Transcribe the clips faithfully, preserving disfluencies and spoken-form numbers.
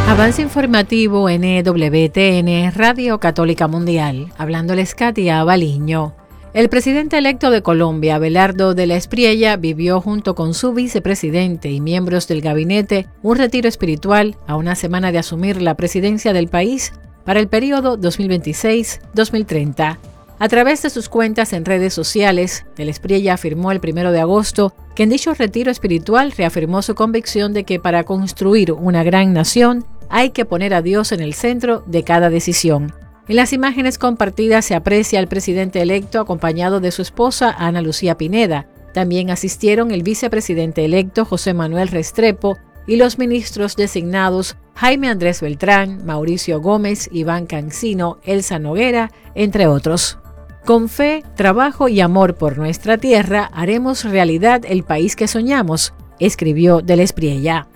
Avance informativo N W T N, Radio Católica Mundial. Hablándoles Katia Baliño. El presidente electo de Colombia, Abelardo de la Espriella, vivió junto con su vicepresidente y miembros del gabinete un retiro espiritual a una semana de asumir la presidencia del país para el periodo dos mil veintiséis a dos mil treinta. A través de sus cuentas en redes sociales, de la Espriella afirmó el primero de agosto que en dicho retiro espiritual reafirmó su convicción de que para construir una gran nación hay que poner a Dios en el centro de cada decisión. En las imágenes compartidas se aprecia al presidente electo acompañado de su esposa Ana Lucía Pineda. También asistieron el vicepresidente electo José Manuel Restrepo y los ministros designados Jaime Andrés Beltrán, Mauricio Gómez, Iván Cancino, Elsa Noguera, entre otros. Con fe, trabajo y amor por nuestra tierra haremos realidad el país que soñamos, escribió de la Espriella.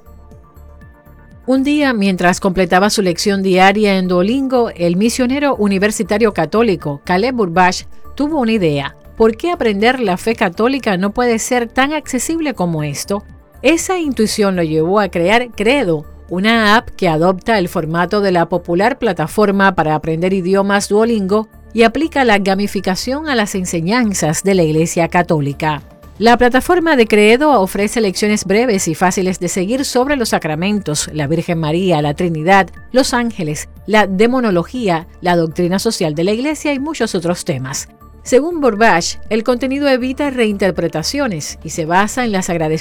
Un día, mientras completaba su lección diaria en Duolingo, el misionero universitario católico Caleb Burbach tuvo una idea. ¿Por qué aprender la fe católica no puede ser tan accesible como esto? Esa intuición lo llevó a crear Credo, una app que adopta el formato de la popular plataforma para aprender idiomas Duolingo y aplica la gamificación a las enseñanzas de la Iglesia Católica. La plataforma de Credo ofrece lecciones breves y fáciles de seguir sobre los sacramentos, la Virgen María, la Trinidad, los ángeles, la demonología, la doctrina social de la Iglesia y muchos otros temas. Según Burbach, el contenido evita reinterpretaciones y se basa en las Sagradas